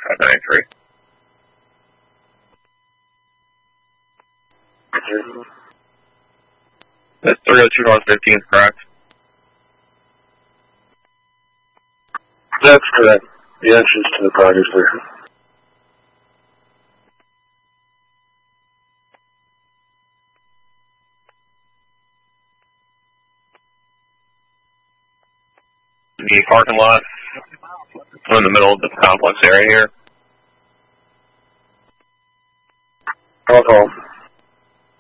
593. That's 302 North 15th, correct? That's correct. The entrance to the party station. The parking lot in the middle of the complex area here. Call.